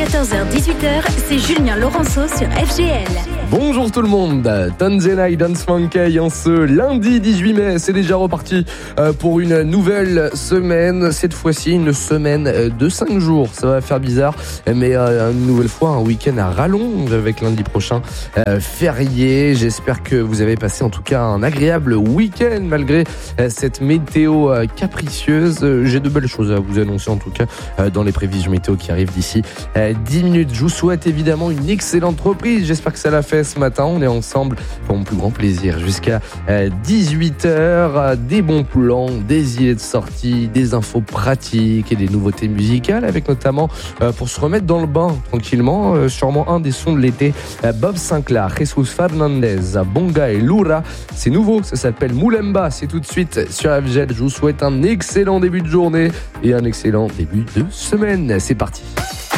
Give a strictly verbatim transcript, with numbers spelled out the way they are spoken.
quatorze heures dix-huit heures, c'est Julien Laurenceau sur F G L. Bonjour tout le monde, Tanzania Dance Monkey en ce lundi dix-huit mai, c'est déjà reparti pour une nouvelle semaine, cette fois-ci une semaine de cinq jours, ça va faire bizarre, mais une nouvelle fois un week-end à rallonge avec lundi prochain férié. J'espère que vous avez passé en tout cas un agréable week-end malgré cette météo capricieuse. J'ai de belles choses à vous annoncer en tout cas dans les prévisions météo qui arrivent d'ici dix minutes. Je vous souhaite évidemment une excellente reprise, j'espère que ça l'a fait ce matin. On est ensemble pour mon plus grand plaisir jusqu'à dix-huit heures. Des bons plans, des idées de sortie, des infos pratiques et des nouveautés musicales avec notamment pour se remettre dans le bain tranquillement, sûrement un des sons de l'été, Bob Sinclair, Jesus Fernandez, Bonga et Lura. C'est nouveau, ça s'appelle Moulemba. C'est tout de suite sur F G L. Je vous souhaite un excellent début de journée et un excellent début de semaine. C'est parti.